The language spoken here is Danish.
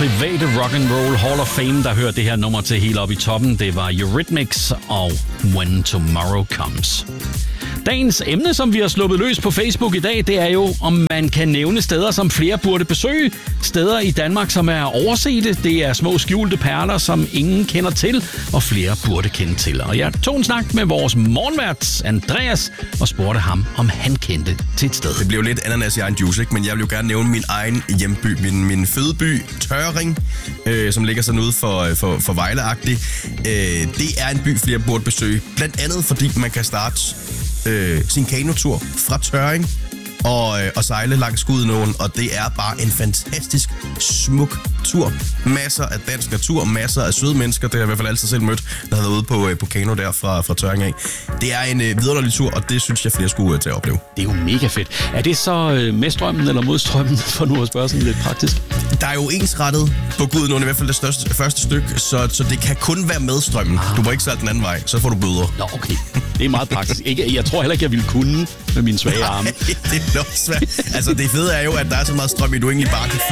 private rock and roll Hall of Fame, der hørte det her nummer til helt op i toppen. Det var Eurythmics og When Tomorrow Comes. Dagens emne, som vi har sluppet løs på Facebook i dag, det er jo, om man kan nævne steder, som flere burde besøge. Steder i Danmark, som er oversete. Det er små skjulte perler, som ingen kender til, og flere burde kende til. Og jeg tog en snak med vores morgenvært, Andreas, og spurgte ham, om han kendte til et sted. Det blev lidt ananas i egen juice, ikke? Men jeg vil jo gerne nævne min egen hjemby, min fødeby, Tørring, som ligger sådan ude for Vejle-agtig. Det er en by, flere burde besøge. Blandt andet, fordi man kan starte sin kanotur fra Tørring og sejle langs Gudenåen, og det er bare en fantastisk smuk tur. Masser af dansk natur, masser af søde mennesker, det har jeg i hvert fald altid selv mødt, der har været ude på kano der fra Tørring af. Det er en vidunderlig tur, og det synes jeg flere skulle til at opleve. Det er jo mega fedt. Er det så med strømmen eller mod strømmen, for nu at spørge sådan lidt praktisk? Der er jo ensrettet på Gudenåen, i hvert fald det første stykke, så det kan kun være med strømmen. Du må ikke sejle den anden vej, så får du bøder. Nå, okay. Det er meget praktisk. Jeg tror heller ikke, jeg ville kunne med mine svage arme. Det er nok svært. Altså, det fede er jo, at der er så meget strøm, at du egentlig bare kan